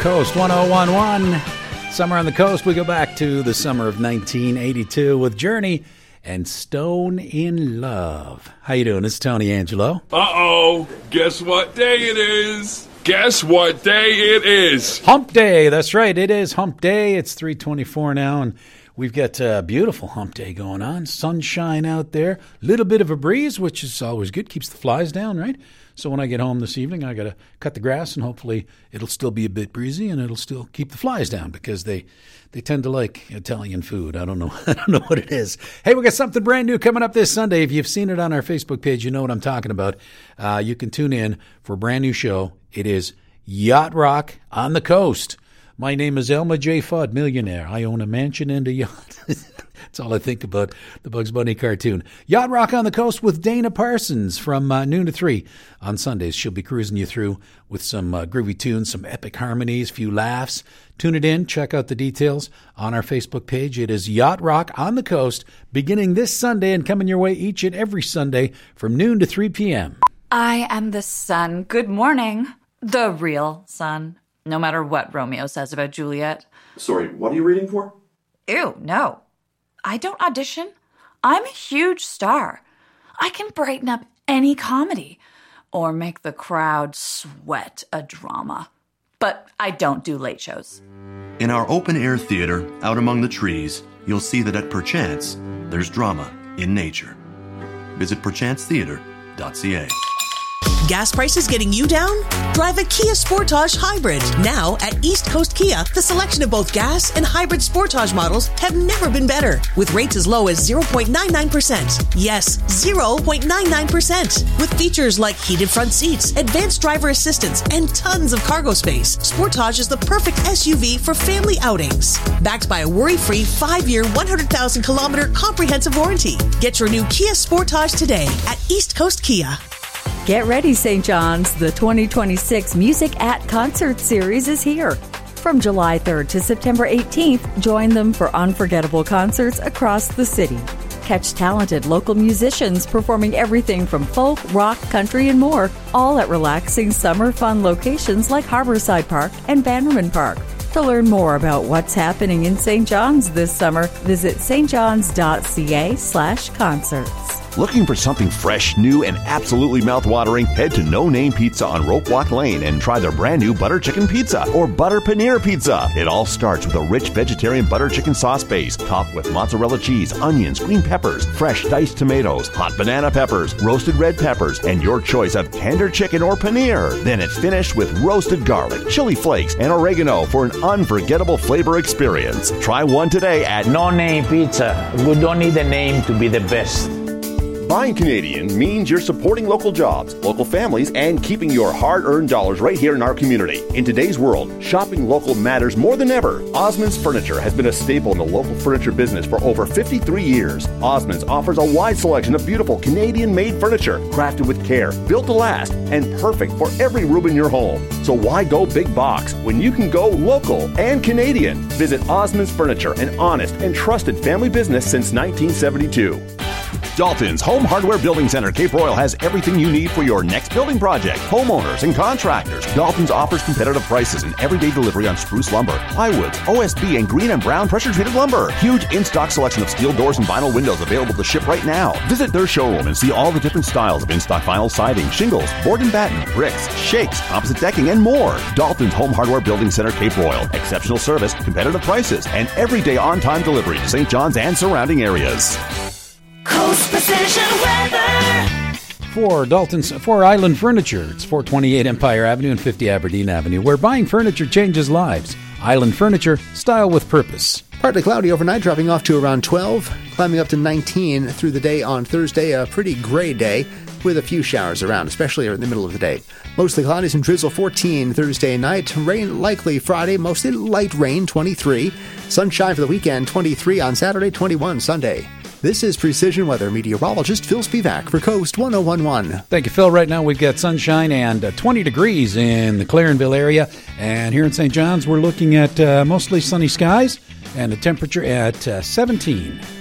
Coast 1011. Summer on the Coast. We go back to the summer of 1982 with Journey and Stone in Love. How you doing? It's Tony Angelo. Uh-oh. Guess what day it is? Guess what day it is? Hump Day. That's right. It is Hump Day. It's 3:24 now, and we've got a beautiful Hump Day going on. Sunshine out there. Little bit of a breeze, which is always good. Keeps the flies down, right? So when I get home this evening, I got to cut the grass, and hopefully it'll still be a bit breezy, and it'll still keep the flies down because they tend to like Italian food. I don't know. I don't know what it is. Hey, we got something brand new coming up this Sunday. If you've seen it on our Facebook page, you know what I'm talking about. You can tune in for a brand new show. It is Yacht Rock on the Coast. My name is Elma J. Fudd, millionaire. I own a mansion and a yacht. That's all I think about the Bugs Bunny cartoon. Yacht Rock on the Coast with Dana Parsons from noon to 3 on Sundays. She'll be cruising you through with some groovy tunes, some epic harmonies, a few laughs. Tune it in. Check out the details on our Facebook page. It is Yacht Rock on the Coast beginning this Sunday and coming your way each and every Sunday from noon to 3 p.m. I am the sun. Good morning. The real sun. No matter what Romeo says about Juliet. Sorry, what are you reading for? Ew, no. I don't audition. I'm a huge star. I can brighten up any comedy or make the crowd sweat a drama. But I don't do late shows. In our open-air theater, out among the trees, you'll see that at Perchance, there's drama in nature. Visit perchancetheater.ca. Gas prices getting you down? Drive a Kia Sportage Hybrid. Now at East Coast Kia, the selection of both gas and hybrid Sportage models have never been better. With rates as low as 0.99%. Yes, 0.99%. With features like heated front seats, advanced driver assistance, and tons of cargo space, Sportage is the perfect SUV for family outings. Backed by a worry-free 5-year, 100,000-kilometer comprehensive warranty. Get your new Kia Sportage today at East Coast Kia. Get ready, St. John's. The 2026 Music at Concert Series is here. From July 3rd to September 18th, join them for unforgettable concerts across the city. Catch talented local musicians performing everything from folk, rock, country, and more, all at relaxing summer fun locations like Harborside Park and Bannerman Park. To learn more about what's happening in St. John's this summer, visit stjohns.ca/concerts. Looking for something fresh, new, and absolutely mouth-watering? Head to No Name Pizza on Rope Walk Lane and try their brand new butter chicken pizza or butter paneer pizza. It all starts with a rich vegetarian butter chicken sauce base, topped with mozzarella cheese, onions, green peppers, fresh diced tomatoes, hot banana peppers, roasted red peppers, and your choice of tender chicken or paneer. Then it's finished with roasted garlic, chili flakes, and oregano for an unforgettable flavor experience. Try one today at No Name Pizza. We don't need a name to be the best. Buying Canadian means you're supporting local jobs, local families, and keeping your hard-earned dollars right here in our community. In today's world, shopping local matters more than ever. Osmond's Furniture has been a staple in the local furniture business for over 53 years. Osmond's offers a wide selection of beautiful Canadian-made furniture, crafted with care, built to last, and perfect for every room in your home. So why go big box when you can go local and Canadian? Visit Osmond's Furniture, an honest and trusted family business since 1972. Dalton's Home Hardware Building Center, Cape Royal has everything you need for your next building project. Homeowners and contractors. Dalton's offers competitive prices and everyday delivery on spruce lumber, plywoods, OSB, and green and brown pressure-treated lumber. Huge in-stock selection of steel doors and vinyl windows available to ship right now. Visit their showroom and see all the different styles of in-stock vinyl siding, shingles, board and batten, bricks, shakes, composite decking, and more. Dalton's Home Hardware Building Center, Cape Royal. Exceptional service, competitive prices, and everyday on-time delivery to St. John's and surrounding areas. Coast Precision Weather. For Island Furniture, it's 428 Empire Avenue and 50 Aberdeen Avenue, where buying furniture changes lives. Island Furniture, style with purpose. Partly cloudy overnight, dropping off to around 12, climbing up to 19 through the day on Thursday. A pretty gray day with a few showers around, especially in the middle of the day. Mostly cloudy, some drizzle, 14 Thursday night. Rain likely Friday, mostly light rain, 23. Sunshine for the weekend, 23 on Saturday, 21 Sunday. This is Precision Weather meteorologist Phil Spivak for Coast 1011. Thank you, Phil. Right now we've got sunshine and 20 degrees in the Clarenville area. And here in St. John's, we're looking at mostly sunny skies and a temperature at 17.